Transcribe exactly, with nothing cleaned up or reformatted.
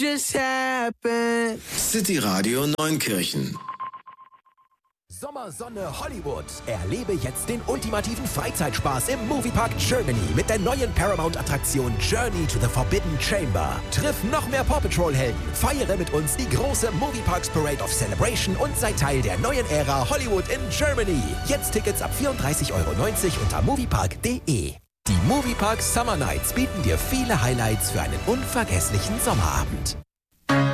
just happened. City Radio Neunkirchen. Sommer, Sonne, Hollywood. Erlebe jetzt den ultimativen Freizeitspaß im Moviepark Germany mit der neuen Paramount-Attraktion Journey to the Forbidden Chamber. Triff noch mehr Paw Patrol-Helden, feiere mit uns die große Movieparks Parade of Celebration und sei Teil der neuen Ära Hollywood in Germany. Jetzt Tickets ab vierunddreißig Euro neunzig unter moviepark punkt de. Die Moviepark Summer Nights bieten dir viele Highlights für einen unvergesslichen Sommerabend.